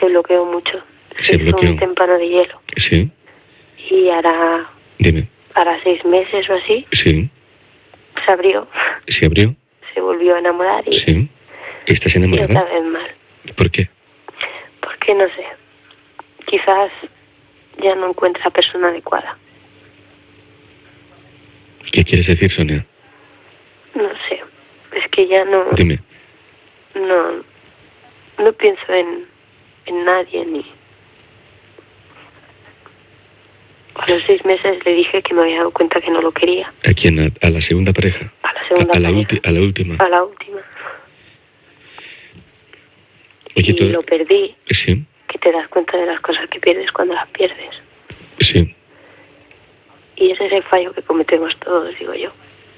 Se bloqueó mucho. Se bloqueó. Un témpano de hielo. Sí. Y hará... Dime. Hará 6 meses o así. Sí. Se abrió. ¿Se abrió? Se volvió a enamorar y... Sí. ¿Estás Y enamorada? otra vez mal. ¿Por qué? Porque no sé. Quizás ya no encuentre la persona adecuada. ¿Qué quieres decir, Sonia? No sé. Es que ya no... Dime. No pienso en nadie ni... A los 6 meses le dije que me había dado cuenta que no lo quería. ¿A quién? ¿A la segunda pareja? A la segunda pareja. A la última. A la última. Oye, y lo perdí. Sí. Que te das cuenta de las cosas que pierdes cuando las pierdes. Sí. Y ese es el fallo que cometemos todos, digo yo.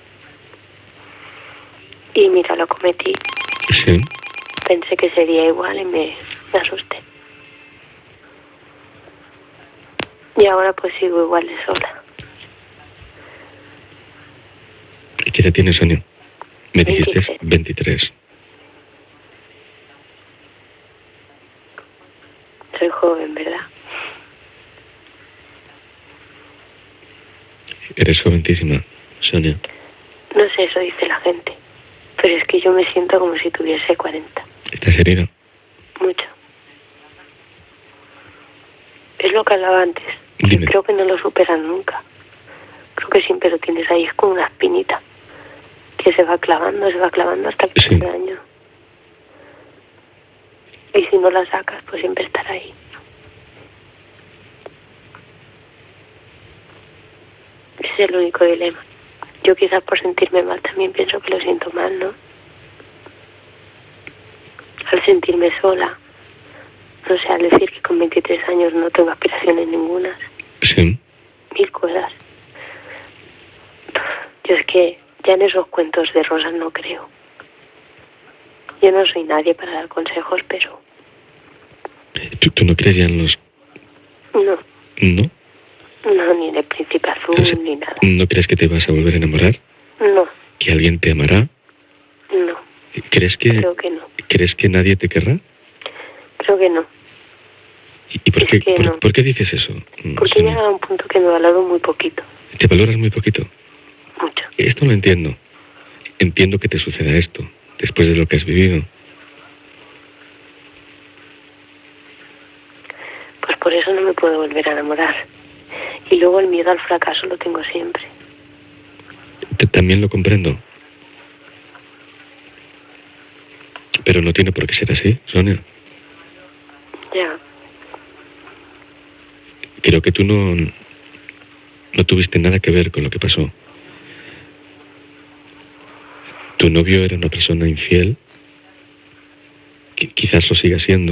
Y mira, lo cometí. Sí. Pensé que sería igual y me asusté. Y ahora pues sigo igual de sola. ¿Qué edad tienes, Sonia? Me 23. dijiste 23. Soy joven, ¿verdad? Eres jovencísima, Sonia. No sé, eso dice la gente. Pero es que yo me siento como si tuviese 40. ¿Estás herida? Mucho. Es lo que hablaba antes. Dime. Creo que no lo superan nunca. Creo que siempre lo tienes ahí, es como una espinita que se va clavando hasta que Sí. te hace daño. Y si no la sacas, pues siempre estará ahí. Ese es el único dilema. Yo quizás por sentirme mal también pienso que lo siento mal, ¿no? Al sentirme sola, no sé, al decir que con 23 años no tengo aspiraciones ninguna, Sí. 1000 cosas. Yo es que ya en esos cuentos de rosas no creo. Yo no soy nadie para dar consejos, pero... ¿Tú no crees ya en los...? No. ¿No? No, ni en el príncipe azul, O sea, ni nada. ¿no crees que te vas a volver a enamorar? No, ¿Que alguien te amará? no, ¿Crees creo que no. ¿Crees que nadie te querrá? Creo que no. ¿Y por Es qué, que no. por qué dices eso? Porque he Sonia? llegado a un punto que me valoro muy poquito. ¿Te valoras muy poquito? Mucho. Esto lo entiendo. Entiendo que te suceda esto, después de lo que has vivido. Pues por eso no me puedo volver a enamorar. Y luego el miedo al fracaso lo tengo siempre. También lo comprendo. Pero no tiene por qué ser así, Sonia. Ya. Creo que tú no tuviste nada que ver con lo que pasó. Tu novio era una persona infiel, que quizás lo siga siendo,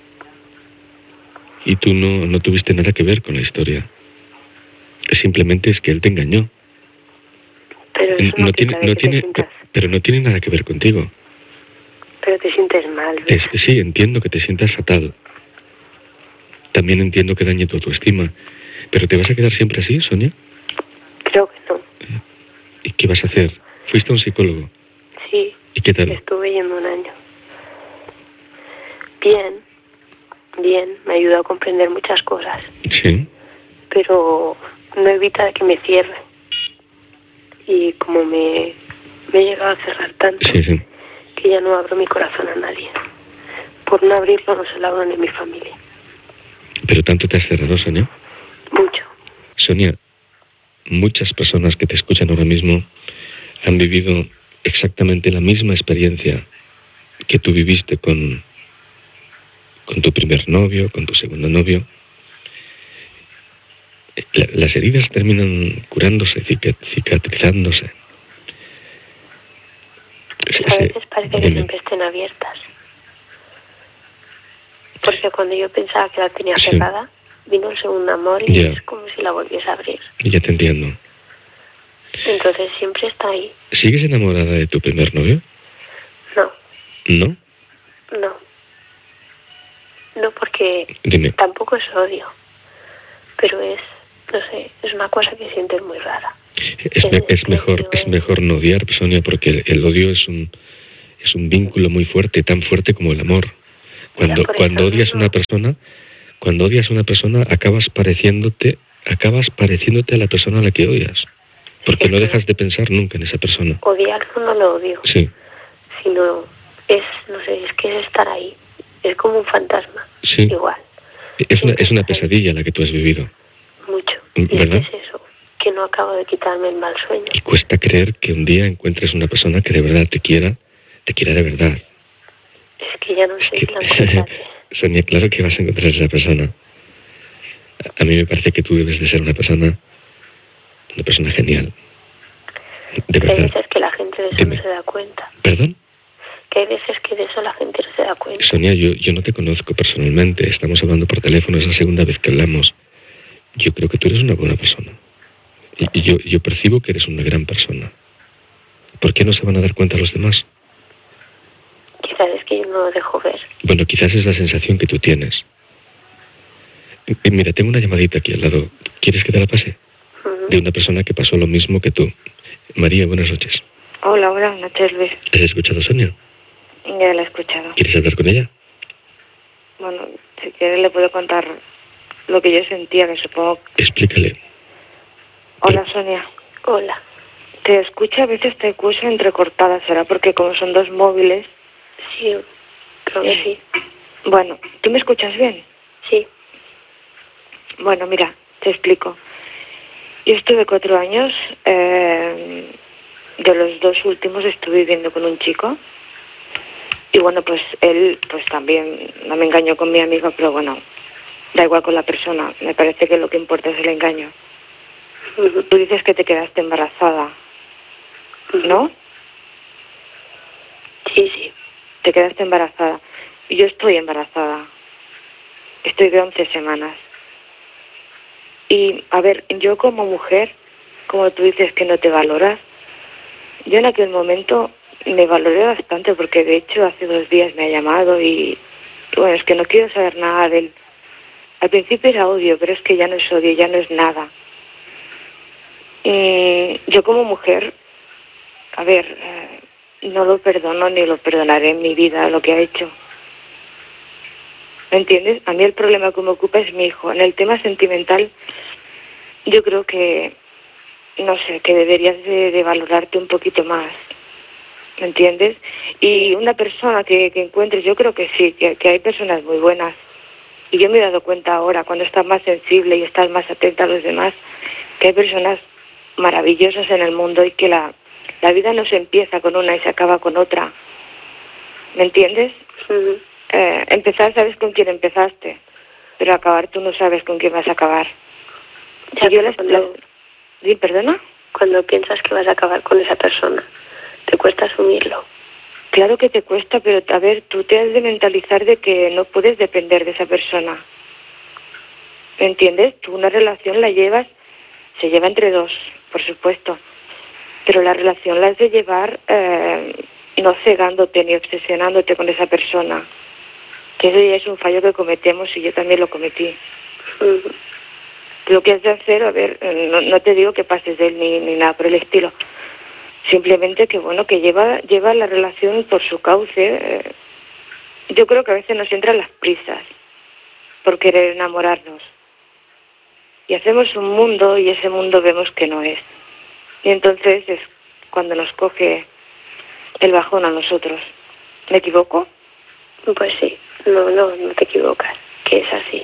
y tú no tuviste nada que ver con la historia. Simplemente es que él te engañó. Pero eso no quita de que te sientas... Pero no tiene nada que ver contigo. Pero te sientes mal, ¿ves? Sí, entiendo que te sientas fatal. También entiendo que dañe tu autoestima. ¿Pero te vas a quedar siempre así, Sonia? Creo que no. ¿Y qué vas a hacer? ¿Fuiste a un psicólogo? Sí. ¿Y qué tal? Estuve yendo 1 año. Bien. Me ayudó a comprender muchas cosas. Sí. Pero no evita que me cierre. Y como me he llegado a cerrar tanto, Sí. que ya no abro mi corazón a nadie. Por no abrirlo no se lo abro ni a mi familia. ¿Pero tanto te has cerrado, Sonia? Mucho. Sonia, muchas personas que te escuchan ahora mismo han vivido exactamente la misma experiencia que tú viviste con tu primer novio, con tu segundo novio. Las heridas terminan curándose, cicatrizándose. A veces parece que siempre estén abiertas. Porque cuando yo pensaba que la tenía cerrada, vino el segundo amor y es como si la volviese a abrir. Ya te entiendo. Entonces siempre está ahí. ¿Sigues enamorada de tu primer novio? No. ¿No? No, porque Dime. tampoco es odio. Pero es, no sé, es una cosa que sientes muy rara. Es mejor no odiar, Sonia, porque el odio es un vínculo muy fuerte, tan fuerte como el amor. Cuando odias a una persona, acabas pareciéndote a la persona a la que odias. Porque no dejas de pensar nunca en esa persona. Odiarlo no lo odio. Sí. Sino es que es estar ahí. Es como un fantasma. Sí. Igual. Es una pesadilla la que tú has vivido. Mucho. ¿Verdad? Y es eso, que no acabo de quitarme el mal sueño. Y cuesta creer que un día encuentres una persona que de verdad te quiera de verdad. Es que ya no sé si la encontraré. Sonia, claro que vas a encontrar a esa persona. A mí me parece que tú debes de ser una persona genial. De verdad. Hay veces que la gente de eso no se da cuenta. ¿Perdón? Que hay veces que de eso la gente no se da cuenta. Sonia, yo no te conozco personalmente. Estamos hablando por teléfono, es la segunda vez que hablamos. Yo creo que tú eres una buena persona. Y yo percibo que eres una gran persona. ¿Por qué no se van a dar cuenta los demás? Quizás es que yo no lo dejo ver. Bueno, quizás es la sensación que tú tienes. Mira, tengo una llamadita aquí al lado. ¿Quieres que te la pase? De una persona que pasó lo mismo que tú. María, buenas noches. Hola, buenas noches, Luis. ¿Has escuchado a Sonia? Ya la he escuchado. ¿Quieres hablar con ella? Bueno, si quieres le puedo contar lo que yo sentía, que supongo... Explícale. Hola, Sonia. Hola. Te escucho, a veces te escucho entrecortada, ¿será? Porque como son dos móviles... Sí, creo que sí. Bueno, ¿tú me escuchas bien? Sí. Bueno, mira, te explico. Yo estuve 4 años, de los 2 últimos estuve viviendo con un chico. Y bueno, pues él pues también no me engañó con mi amiga, pero bueno, da igual con la persona. Me parece que lo que importa es el engaño. Tú dices que te quedaste embarazada, ¿no? Sí, sí. Te quedaste embarazada. Y yo estoy embarazada. Estoy de 11 semanas. Y, a ver, yo como mujer, como tú dices que no te valoras, yo en aquel momento me valoré bastante porque de hecho hace 2 días me ha llamado y bueno, es que no quiero saber nada de él. Al principio era odio, pero es que ya no es odio, ya no es nada. Y yo como mujer, a ver, no lo perdono ni lo perdonaré en mi vida lo que ha hecho. ¿Me entiendes? A mí el problema que me ocupa es mi hijo. En el tema sentimental, yo creo que, no sé, que deberías de valorarte un poquito más. ¿Me entiendes? Y una persona que encuentres, yo creo que sí, que hay personas muy buenas. Y yo me he dado cuenta ahora, cuando estás más sensible y estás más atenta a los demás, que hay personas maravillosas en el mundo y que la vida no se empieza con una y se acaba con otra. ¿Me entiendes? Empezar sabes con quién empezaste, pero acabar tú no sabes con quién vas a acabar. Ya, ¿Perdona? Cuando piensas que vas a acabar con esa persona, ¿te cuesta asumirlo? Claro que te cuesta, pero a ver, tú te has de mentalizar de que no puedes depender de esa persona. ¿Me entiendes? Tú una relación se lleva entre 2, por supuesto, pero la relación la has de llevar no cegándote ni obsesionándote con esa persona. Que eso ya es un fallo que cometemos y yo también lo cometí. Lo que has de hacer, a ver, no te digo que pases de él ni nada por el estilo. Simplemente que, bueno, que lleva la relación por su cauce. Yo creo que a veces nos entran las prisas por querer enamorarnos. Y hacemos un mundo y ese mundo vemos que no es. Y entonces es cuando nos coge el bajón a nosotros. ¿Me equivoco? Pues sí, no te equivocas, que es así.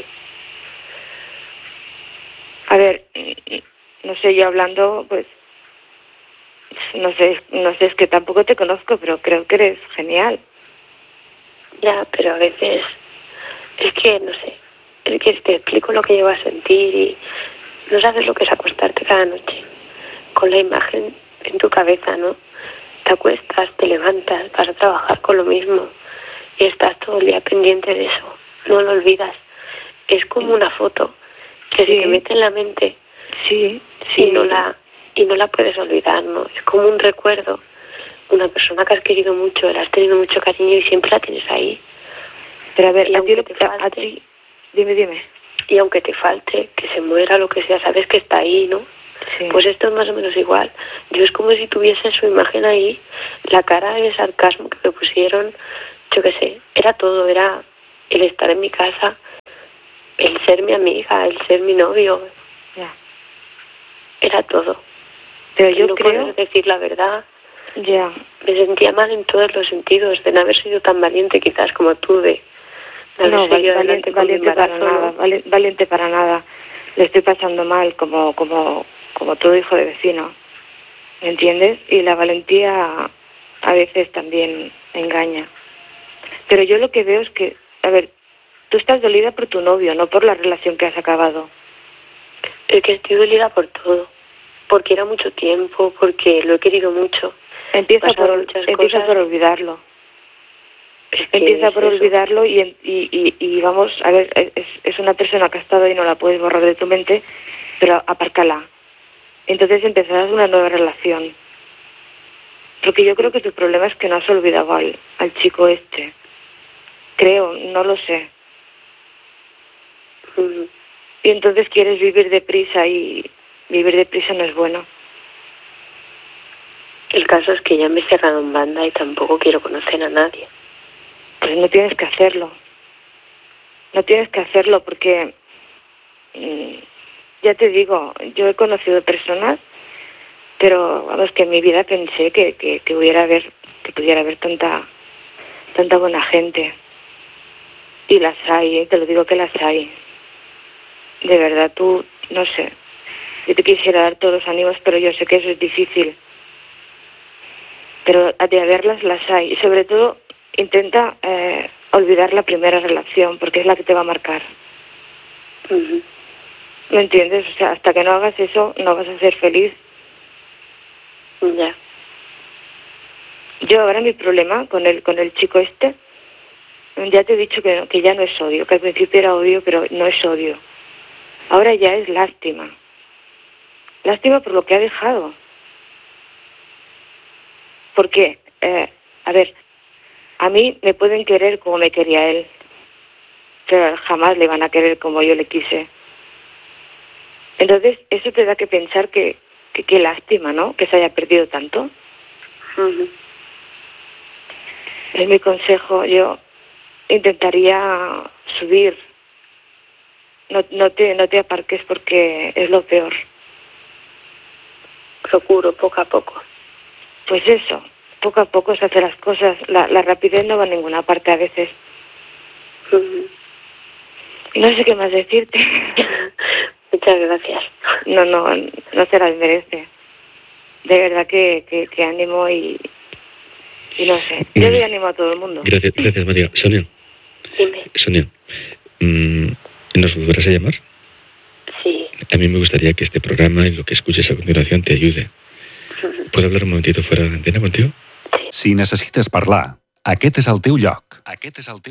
A ver, no sé, yo hablando, pues, no sé, es que tampoco te conozco, pero creo que eres genial. Ya, pero a veces, es que, no sé, es que te explico lo que llevo a sentir y no sabes lo que es acostarte cada noche con la imagen en tu cabeza, ¿no? Te acuestas, te levantas, vas a trabajar con lo mismo y estás todo el día pendiente de eso, no lo olvidas. Es como una foto que se te mete en la mente y no la puedes olvidar, ¿no? Es como un recuerdo, una persona que has querido mucho, le has tenido mucho cariño y siempre la tienes ahí. Pero a ver, y aunque te falte, dime. Y aunque te falte, que se muera, lo que sea, sabes que está ahí, ¿no? Sí. Pues esto es más o menos igual. Yo es como si tuviese su imagen ahí, la cara de sarcasmo que me pusieron, yo qué sé, era todo, era el estar en mi casa, el ser mi amiga, el ser mi novio. Ya. Era todo. Pero yo no creo... poder decir la verdad. Ya. Me sentía mal en todos los sentidos, de no haber sido tan valiente quizás como tú, de haber No, seguido adelante con mi valiente para embarazo, nada, ¿no? valiente para nada. Le estoy pasando mal como todo hijo de vecino, ¿me entiendes? Y la valentía a veces también engaña. Pero yo lo que veo es que, a ver, tú estás dolida por tu novio, no por la relación que has acabado. Es que estoy dolida por todo, porque era mucho tiempo, porque lo he querido mucho. Empieza por olvidarlo. Empieza por olvidarlo y vamos, a ver, es una persona que ha estado ahí, no la puedes borrar de tu mente, pero apárcala. Entonces empezarás una nueva relación. Porque yo creo que tu problema es que no has olvidado al chico este. Creo, no lo sé. Y entonces quieres vivir deprisa y vivir deprisa no es bueno. El caso es que ya me he cerrado en banda y tampoco quiero conocer a nadie. Pues no tienes que hacerlo. No tienes que hacerlo porque, ya te digo, yo he conocido personas, pero vamos, que en mi vida pensé que pudiera haber tanta buena gente. Y las hay, te lo digo que las hay. De verdad, tú, no sé, yo te quisiera dar todos los ánimos, pero yo sé que eso es difícil. Pero de haberlas, las hay. Y sobre todo, intenta olvidar la primera relación, porque es la que te va a marcar. ¿Me entiendes? O sea, hasta que no hagas eso, no vas a ser feliz. Ya. Yo ahora mi problema con el chico este, ya te he dicho que ya no es odio, que al principio era odio, pero no es odio. Ahora ya es lástima. Lástima por lo que ha dejado. Porque, a ver, a mí me pueden querer como me quería él, pero jamás le van a querer como yo le quise. Entonces, eso te da que pensar que qué lástima, ¿no? Que se haya perdido tanto. Es mi consejo. Yo intentaría subir. No te aparques porque es lo peor. Procuro poco a poco. Pues eso, poco a poco se hacen las cosas. La rapidez no va a ninguna parte a veces. No sé qué más decirte. Muchas gracias. No se las merece. De verdad que ánimo y no sé. Yo doy ánimo a todo el mundo. Gracias, María. Sonia. Dime. Sonia, ¿nos volverás a llamar? Sí. A mí me gustaría que este programa y lo que escuches a continuación te ayude. ¿Puedo hablar un momentito fuera de antena contigo? Si necessites parlar, aquest és el teu lloc.